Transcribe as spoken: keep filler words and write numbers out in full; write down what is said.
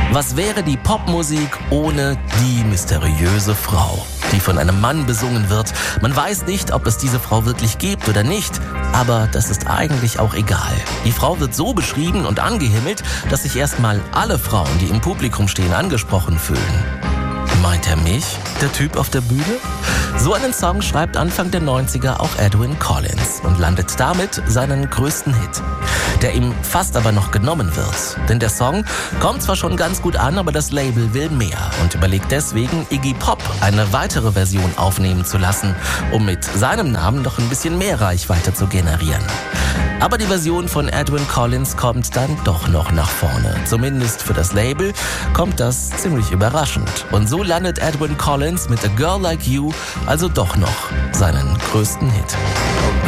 Was wäre die Popmusik ohne die mysteriöse Frau, die von einem Mann besungen wird? Man weiß nicht, ob es diese Frau wirklich gibt oder nicht, aber das ist eigentlich auch egal. Die Frau wird so beschrieben und angehimmelt, dass sich erstmal alle Frauen, die im Publikum stehen, angesprochen fühlen. Meint er mich, der Typ auf der Bühne? So einen Song schreibt Anfang der neunziger auch Edwyn Collins und landet damit seinen größten Hit, der ihm fast aber noch genommen wird. Denn der Song kommt zwar schon ganz gut an, aber das Label will mehr und überlegt deswegen, Iggy Pop eine weitere Version aufnehmen zu lassen, um mit seinem Namen noch ein bisschen mehr Reichweite zu generieren. Aber die Version von Edwyn Collins kommt dann doch noch nach vorne. Zumindest für das Label kommt das ziemlich überraschend. Und so landet Edwyn Collins mit A Girl Like You also doch noch seinen größten Hit.